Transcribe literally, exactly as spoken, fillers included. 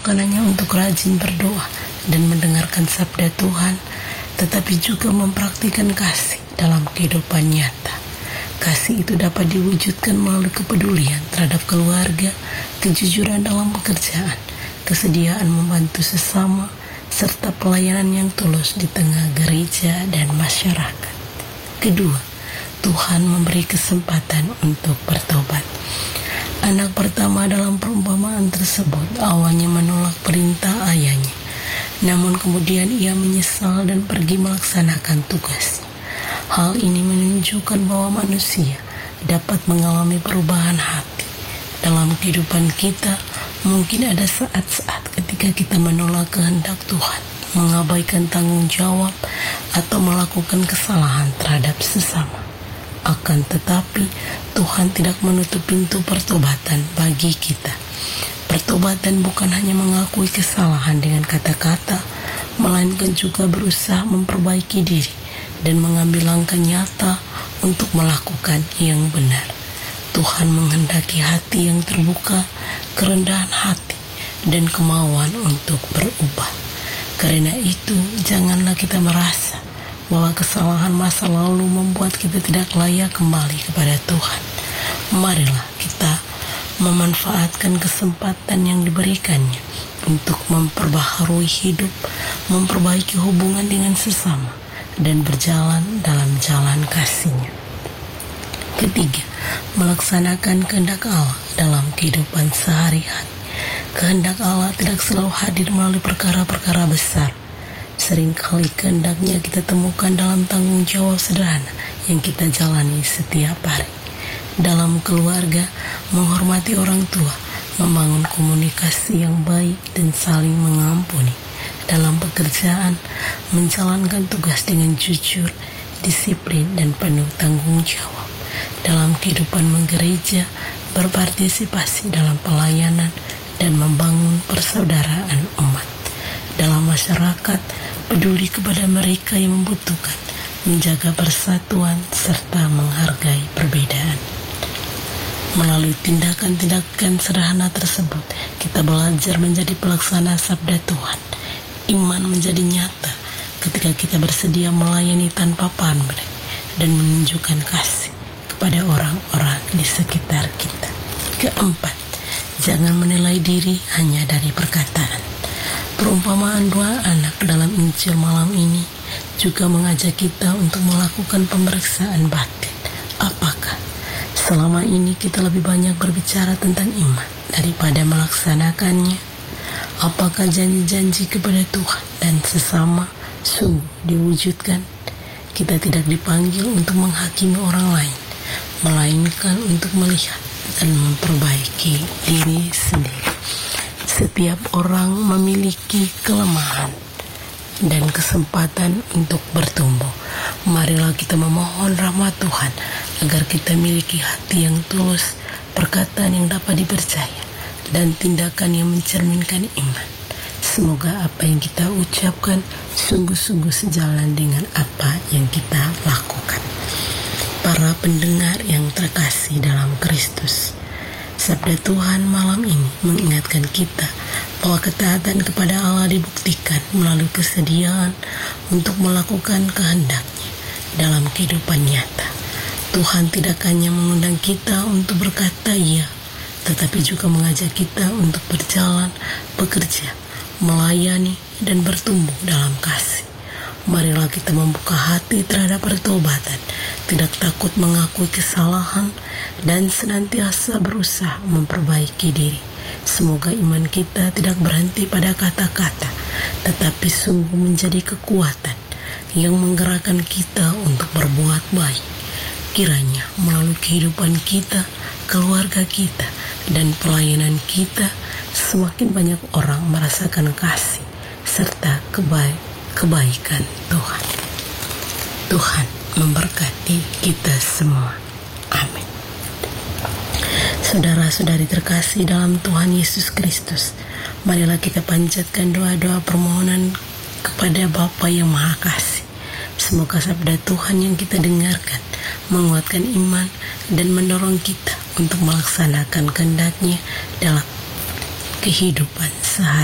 bukan hanya untuk rajin berdoa dan mendengarkan sabda Tuhan, tetapi juga mempraktikkan kasih dalam kehidupan nyata. Kasih itu dapat diwujudkan melalui kepedulian terhadap keluarga, kejujuran dalam pekerjaan, kesediaan membantu sesama, serta pelayanan yang tulus di tengah gereja dan masyarakat. Kedua, Tuhan memberi kesempatan untuk bertobat. Anak pertama dalam perumpamaan tersebut awalnya menolak perintah ayahnya, namun kemudian ia menyesal dan pergi melaksanakan tugas. Hal ini menunjukkan bahwa manusia dapat mengalami perubahan hati. Dalam kehidupan kita, mungkin ada saat-saat ketika kita menolak kehendak Tuhan, mengabaikan tanggung jawab, atau melakukan kesalahan terhadap sesama. Akan tetapi, Tuhan tidak menutup pintu pertobatan bagi kita. Pertobatan bukan hanya mengakui kesalahan dengan kata-kata, melainkan juga berusaha memperbaiki diri dan mengambil langkah nyata untuk melakukan yang benar. Tuhan menghendaki hati yang terbuka, kerendahan hati, dan kemauan untuk berubah. Karena itu, janganlah kita merasa bahwa kesalahan masa lalu membuat kita tidak layak kembali kepada Tuhan. Marilah kita memanfaatkan kesempatan yang diberikannya untuk memperbaharui hidup, memperbaiki hubungan dengan sesama, dan berjalan dalam jalan kasih-Nya. Ketiga, melaksanakan kehendak Allah dalam kehidupan sehari-hari. Kehendak Allah tidak selalu hadir melalui perkara-perkara besar. Seringkali kehendaknya kita temukan dalam tanggung jawab sederhana yang kita jalani setiap hari. Dalam keluarga, menghormati orang tua, membangun komunikasi yang baik dan saling mengampuni. Dalam pekerjaan, menjalankan tugas dengan jujur, disiplin, dan penuh tanggung jawab. Dalam kehidupan menggereja, berpartisipasi dalam pelayanan dan membangun persaudaraan umat. Dalam masyarakat, peduli kepada mereka yang membutuhkan, menjaga persatuan, serta menghargai perbedaan. Melalui tindakan-tindakan sederhana tersebut, kita belajar menjadi pelaksana sabda Tuhan. Iman menjadi nyata ketika kita bersedia melayani tanpa pamrih dan menunjukkan kasih kepada orang-orang di sekitar kita. Keempat, jangan menilai diri hanya dari perkataan. Perumpamaan dua anak dalam Injil malam ini juga mengajak kita untuk melakukan pemeriksaan batin. Apakah selama ini kita lebih banyak berbicara tentang iman daripada melaksanakannya? Apakah janji-janji kepada Tuhan dan sesama sungguh diwujudkan? Kita tidak dipanggil untuk menghakimi orang lain, melainkan untuk melihat dan memperbaiki diri sendiri. Setiap orang memiliki kelemahan dan kesempatan untuk bertumbuh. Marilah kita memohon rahmat Tuhan agar kita miliki hati yang tulus, perkataan yang dapat dipercaya, dan tindakan yang mencerminkan iman. Semoga apa yang kita ucapkan sungguh-sungguh sejalan dengan apa yang kita lakukan. Para pendengar yang terkasih dalam Kristus, sabda Tuhan malam ini mengingatkan kita bahwa ketaatan kepada Allah dibuktikan melalui kesediaan untuk melakukan kehendak-Nya dalam kehidupan nyata. Tuhan tidak hanya mengundang kita untuk berkata iya, tetapi juga mengajak kita untuk berjalan, bekerja, melayani, dan bertumbuh dalam kasih. Marilah kita membuka hati terhadap pertobatan, tidak takut mengakui kesalahan, dan senantiasa berusaha memperbaiki diri. Semoga iman kita tidak berhenti pada kata-kata, tetapi sungguh menjadi kekuatan yang menggerakkan kita untuk berbuat baik. Kiranya melalui kehidupan kita, keluarga kita, dan pelayanan kita, semakin banyak orang merasakan kasih serta kebaik, kebaikan Tuhan. Tuhan memberkati kita semua. Amin. Saudara-saudari terkasih dalam Tuhan Yesus Kristus, marilah kita panjatkan doa-doa permohonan kepada Bapa yang Maha Kasih. Semoga sabda Tuhan yang kita dengarkan menguatkan iman dan mendorong kita untuk melaksanakan kehendak-Nya dalam kehidupan sehari-hari.